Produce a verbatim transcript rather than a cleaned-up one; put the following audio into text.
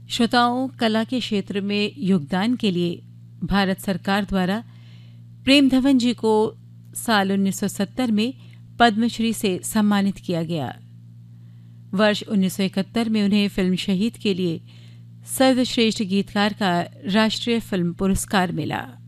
श्रोताओं, कला के क्षेत्र में योगदान के लिए भारत सरकार द्वारा प्रेम धवन जी को साल उन्नीस सौ सत्तर में पद्मश्री से सम्मानित किया गया। वर्ष उन्नीस सौ इकहत्तर में उन्हें फिल्म शहीद के लिए सर्वश्रेष्ठ गीतकार का राष्ट्रीय फिल्म पुरस्कार मिला।